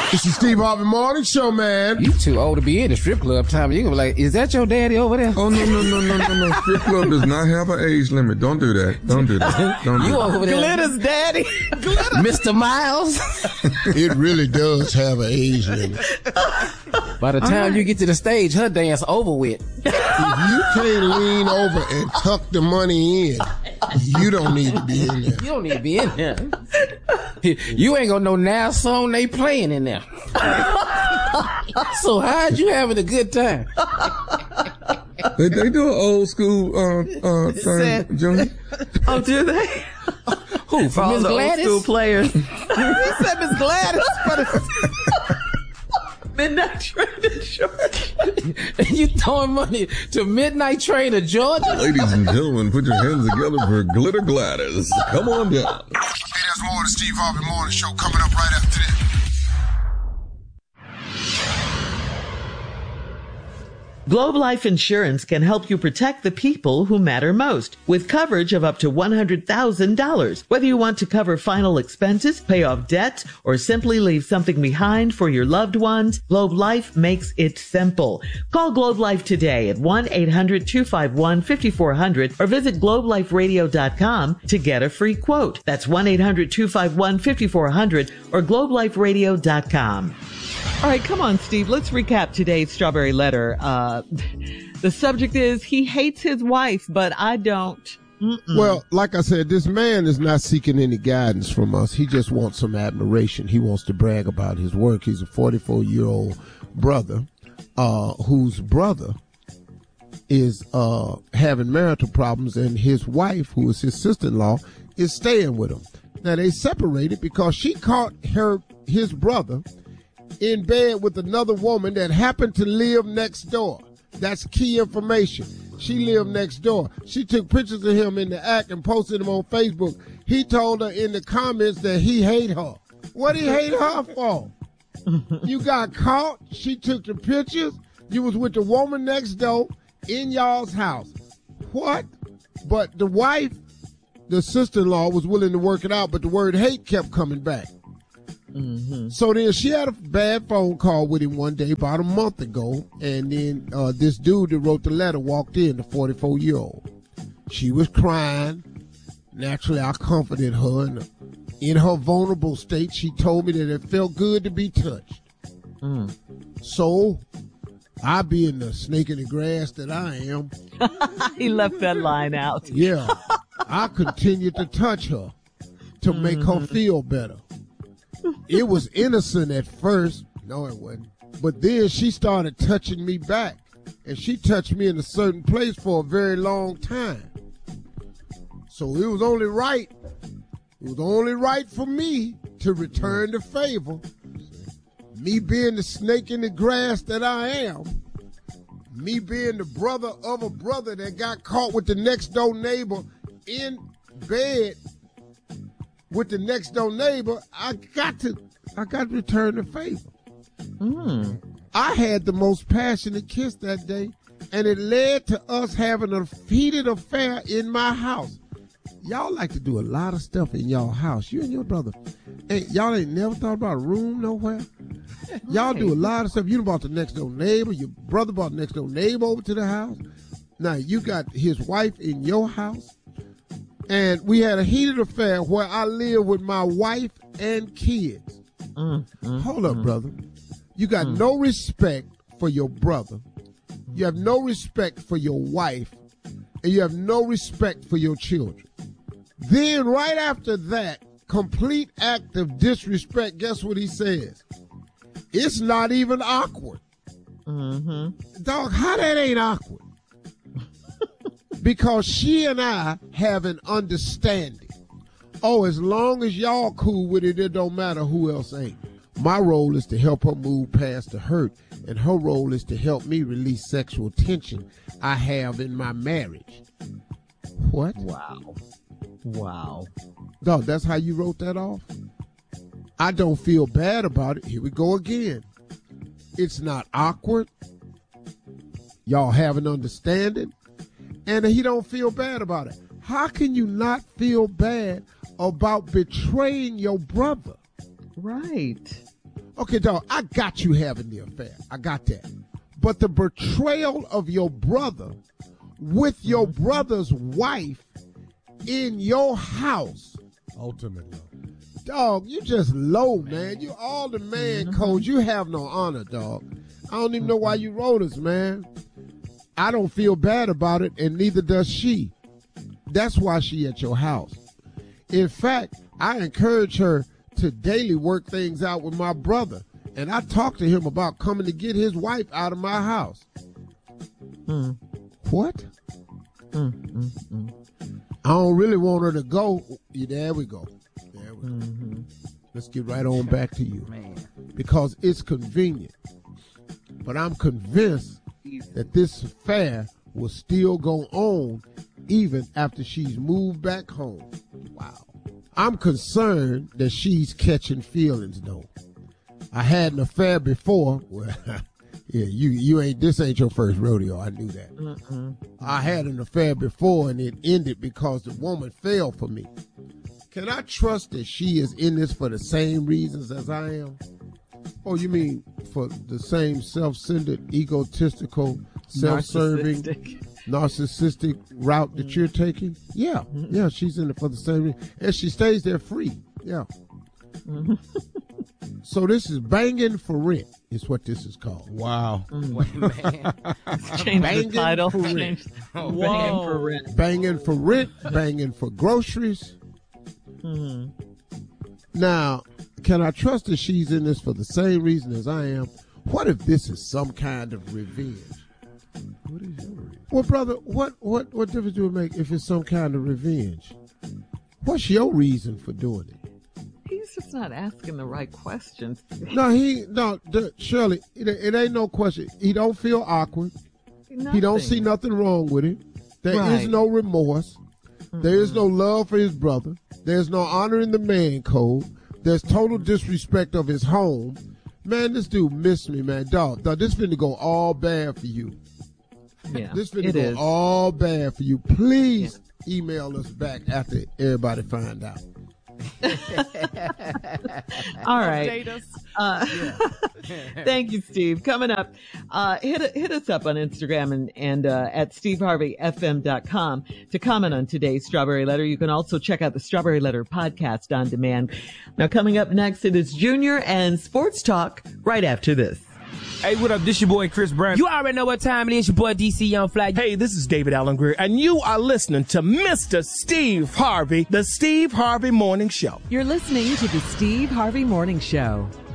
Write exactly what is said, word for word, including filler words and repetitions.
It's the Steve Harvey Morning Show, man. You too old to be in the strip club, Tommy. You gonna be like, is that your daddy over there? Oh, no, no, no, no, no, no. Strip club does not have an age limit. Don't do that. Don't do that. Don't do you that. over there. Glitter's daddy. Glitter. Mister Miles. It really does have an age limit. By the time you get to the stage, her dance over with. If you can't lean over and tuck the money in, you don't need to be in there. You don't need to be in there. You ain't gonna know now song they playing in there. So how'd you having a good time? They, they do an old school uh, uh, thing, Junior. Oh, do they? Who? For all Miss the Gladys? old school players. He said Miss Gladys. Midnight Train to Georgia. You throwing money to Midnight Train to Georgia? Ladies and gentlemen, put your hands together for Glitter Gladys. Come on down. Hey, there's more of the Steve Harvey Morning Show coming up right after this. Globe Life Insurance can help you protect the people who matter most with coverage of up to one hundred thousand dollars. Whether you want to cover final expenses, pay off debts, or simply leave something behind for your loved ones, Globe Life makes it simple. Call Globe Life today at one eight hundred two five one five four zero zero or visit globe life radio dot com to get a free quote. That's one eight hundred two five one five four zero zero or globe life radio dot com. All right, come on, Steve. Let's recap today's Strawberry Letter. Uh, the subject is, he hates his wife, but I don't. Mm-mm. Well, like I said, this man is not seeking any guidance from us. He just wants some admiration. He wants to brag about his work. He's a forty-four-year-old brother uh, whose brother is uh, having marital problems, and his wife, who is his sister-in-law, is staying with him. Now, they separated because she caught her his brother in bed with another woman that happened to live next door. That's key information. She lived next door. She took pictures of him in the act and posted them on Facebook. He told her in the comments that he hate her. What he hate her for? You got caught. She took the pictures. You was with the woman next door in y'all's house. What? But the wife, the sister-in-law, was willing to work it out, but the word hate kept coming back. Mm-hmm. So then she had a bad phone call with him one day about a month ago, and then uh, this dude that wrote the letter walked in, the forty-four-year-old. She was crying. Naturally, I comforted her. And in her vulnerable state, she told me that it felt good to be touched. Mm. So, I being the snake in the grass that I am. He left that line out. Yeah. I continued to touch her to mm-hmm. make her feel better. It was innocent at first. No, it wasn't. But then she started touching me back. And she touched me in a certain place for a very long time. So it was only right. It was only right for me to return the favor. Me being the snake in the grass that I am. Me being the brother of a brother that got caught with the next door neighbor in bed with the next door neighbor, I got to, I got to return the favor. Mm. I had the most passionate kiss that day, and it led to us having a heated affair in my house. Y'all like to do a lot of stuff in y'all house. You and your brother, ain't y'all ain't never thought about a room nowhere. Y'all do a lot of stuff. You brought the next door neighbor. Your brother brought the next door neighbor over to the house. Now you got his wife in your house. And we had a heated affair where I live with my wife and kids. Mm, mm, Hold up, mm. brother. You got mm. no respect for your brother. You have no respect for your wife. And you have no respect for your children. Then right after that complete act of disrespect, guess what he says? It's not even awkward. Mm-hmm. Dog, how that ain't awkward? Because she and I have an understanding. Oh, as long as y'all cool with it, it don't matter who else ain't. My role is to help her move past the hurt, and her role is to help me release sexual tension I have in my marriage. What? Wow. Wow. Dog, that's how you wrote that off? I don't feel bad about it. Here we go again. It's not awkward. Y'all have an understanding. And he don't feel bad about it. How can you not feel bad about betraying your brother? Right. Okay, dog, I got you having the affair. I got that. But the betrayal of your brother with your brother's wife in your house. Ultimately. Dog, you just low, man. You all the man code. You have no honor, dog. I don't even know why you wrote us, man. I don't feel bad about it, and neither does she. That's why she at your house. In fact, I encourage her to daily work things out with my brother. And I talked to him about coming to get his wife out of my house. Mm. What? Mm, mm, mm. I don't really want her to go. Yeah, there we go. There we go. Mm-hmm. Let's get right on back to you. Man. Because it's convenient. But I'm convinced that this affair will still go on even after she's moved back home. Wow. I'm concerned that she's catching feelings, though. I had an affair before. Well, yeah, you you ain't. This ain't your first rodeo. I knew that. Mm-mm. I had an affair before, and it ended because the woman fell for me. Can I trust that she is in this for the same reasons as I am? Oh, you mean for the same self-centered, egotistical, self-serving, Narcissistic. narcissistic route that you're taking? Yeah, yeah, she's in it for the same reason. And she stays there free. Yeah. So this is banging for rent, is what this is called. Wow. Wait, man. Change Banging the title. for rent. Change- Oh, Banging for rent. Banging for rent, banging for groceries. Mm-hmm. Now, can I trust that she's in this for the same reason as I am? What if this is some kind of revenge? What is your reason? Well, brother, what, what, what difference do it make if it's some kind of revenge? What's your reason for doing it? He's just not asking the right questions. No, he, no, the, Shirley, it, it ain't no question. He don't feel awkward. He don't see nothing wrong with it. There is Right. no remorse. Mm-hmm. There is no love for his brother. There's no honor in the man code. There's total disrespect of his home. Man, this dude missed me, man. Dog, dog this finna go all bad for you. Yeah, This finna it go is. all bad for you. Please email us back after everybody find out. All right. Uh, thank you, Steve. Coming up, uh, hit hit us up on Instagram and and uh, at steve harvey f m dot com to comment on today's Strawberry Letter. You can also check out the Strawberry Letter podcast on demand. Now, coming up next, it is Junior and Sports Talk right after this. Hey, what up? This your boy Chris Brown. You already know what time it is. Your boy D C Young Fly. Hey, this is David Allen Greer, and you are listening to Mister Steve Harvey, the Steve Harvey Morning Show. You're listening to the Steve Harvey Morning Show.